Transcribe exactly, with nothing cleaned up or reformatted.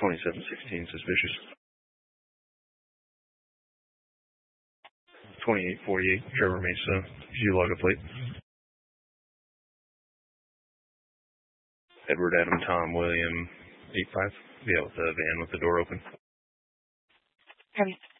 twenty-seven sixteen, suspicious. twenty-eight forty-eight, Trevor Mesa. Could you log a plate? Edward Adam Tom William eight five. Yeah, with the van with the door open. Um,